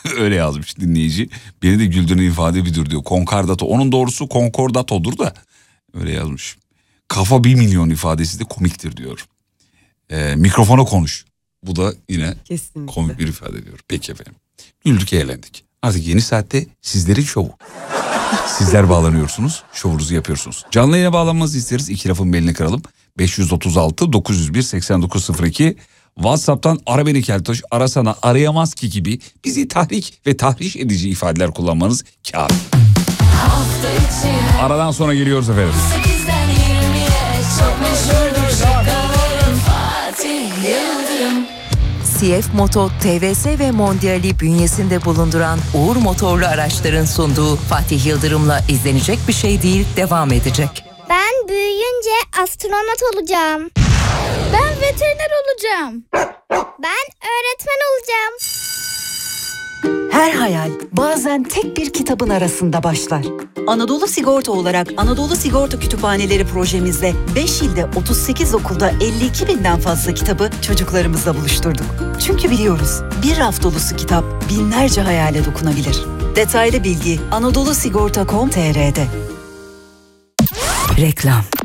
Öyle yazmış dinleyici. Beni de güldüren ifade budur diyor. Konkordato. Onun doğrusu konkordatodur da. Öyle yazmış. Kafa 1 milyon ifadesi de komiktir diyor. Mikrofona konuş. Bu da yine kesinlikle komik bir ifade diyor. Peki efendim. Güldük, eğlendik. Artık yeni saatte sizlerin şovu. Sizler bağlanıyorsunuz, şovunuzu yapıyorsunuz. Canlı yayına bağlanmanızı isteriz. 2 lafın belini kıralım. 536 901 8902. WhatsApp'tan ara beni Keltoş, arasana arayamaz ki gibi bizi tahrik ve tahriş edici ifadeler kullanmanız kâr. Aradan sonra geliyoruz efendim. CF Moto, TVS ve Mondial'i bünyesinde bulunduran Uğur Motorlu Araçların sunduğu Fatih Yıldırım'la izlenecek bir şey değil, devam edecek. Ben büyüyünce astronot olacağım. Ben veteriner olacağım. Ben öğretmen olacağım. Her hayal bazen tek bir kitabın arasında başlar. Anadolu Sigorta olarak Anadolu Sigorta Kütüphaneleri projemizde 5 ilde 38 okulda 52 binden fazla kitabı çocuklarımızla buluşturduk. Çünkü biliyoruz, bir raf dolusu kitap binlerce hayale dokunabilir. Detaylı bilgi anadolusigorta.com.tr'de. Reklam.